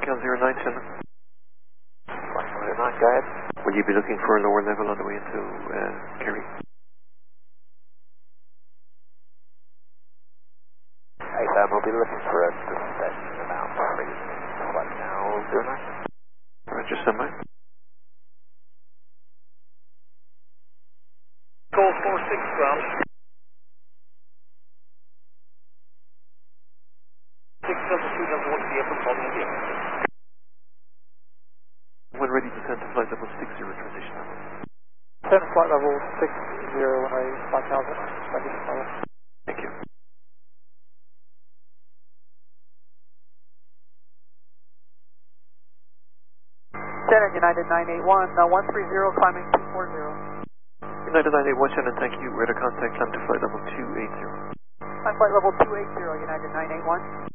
SkyCal 097. Flight 9, go ahead. Will you be looking for a lower level on the way into Kerry? Hey, we'll be looking for a descent about flight now 09. Roger, stand by. Call 46 ground. 672 be up and calling again. When ready to send to flight level 60 transition level. 10 flight level 60 when I back out transition level. Thank you. United 981, 130 climbing 240. United 981, Shannon, thank you. We're to contact, climb to flight level 280. Climb flight level 280, United 981.